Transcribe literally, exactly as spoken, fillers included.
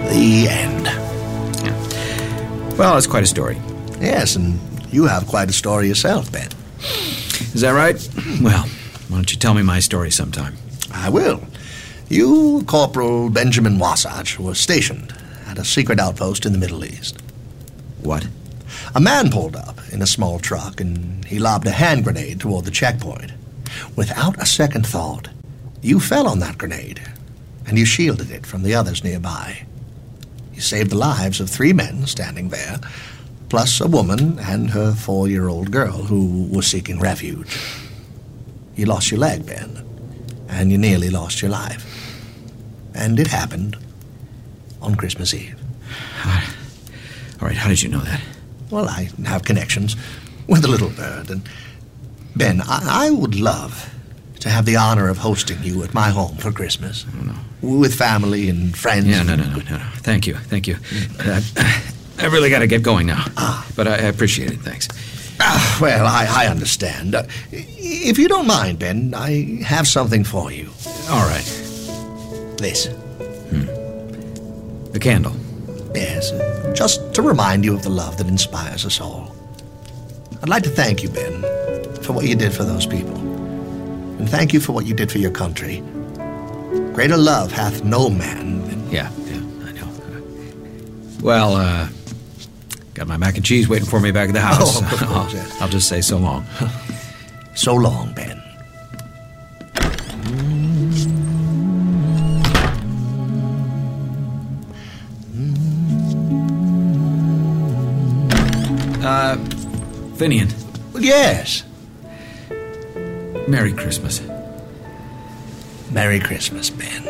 The end. Yeah. Well, it's quite a story. Yes, and you have quite a story yourself, Ben. Is that right? Well, why don't you tell me my story sometime? I will. You, Corporal Benjamin Wasatch, were stationed at a secret outpost in the Middle East. What? A man pulled up in a small truck, and he lobbed a hand grenade toward the checkpoint. Without a second thought, you fell on that grenade, and you shielded it from the others nearby. You saved the lives of three men standing there, plus a woman and her four-year-old girl who was seeking refuge. You lost your leg, Ben, and you nearly lost your life. And it happened on Christmas Eve. All right, how did you know that? Well, I have connections with the little bird, and Ben, I, I would love to have the honor of hosting you at my home for Christmas. Oh, no. With family and friends. Yeah, no, no, no, no, no. Thank you, thank you. Uh, I really got to get going now. Ah. But I appreciate it, thanks. Ah, well, I, I understand. Uh, if you don't mind, Ben, I have something for you. All right. This. Hmm. The candle. Yes, uh, just to remind you of the love that inspires us all. I'd like to thank you, Ben, for what you did for those people. And thank you for what you did for your country. Greater love hath no man than... Yeah, yeah, I know. Well, uh... got my mac and cheese waiting for me back at the house. Oh, of course, I'll, yeah. I'll just say so long. So long, Ben. Uh, Finian. Yes. Merry Christmas. Merry Christmas, Ben.